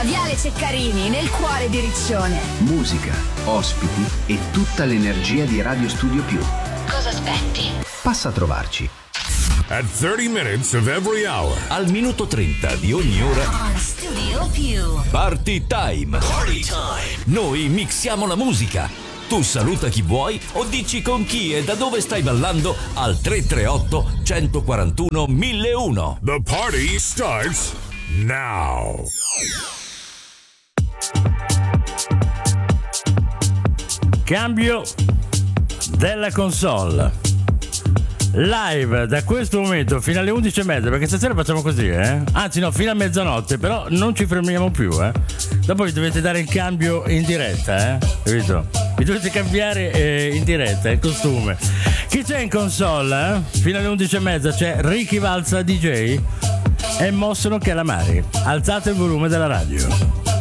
Viale Ceccarini, nel cuore di Riccione. Musica, ospiti e tutta l'energia di Radio Studio Più. Cosa aspetti? Passa a trovarci. At 30 minutes of every hour. Al minuto 30 di ogni ora. On Studio Più. Party time. Party time. Noi mixiamo la musica. Tu saluta chi vuoi o dici con chi e da dove stai ballando al 338 141 1001. The party starts now. Cambio della console. Live da questo momento fino alle 11:30, perché stasera facciamo così, anzi no, fino a mezzanotte, però non ci fermiamo più, dopo vi dovete dare il cambio in diretta, capito? Vi dovete cambiare in diretta il costume. Chi c'è in console? Fino alle 11:30 c'è Ricky Valsa DJ e Mossono Calamari. Alzate il volume della radio.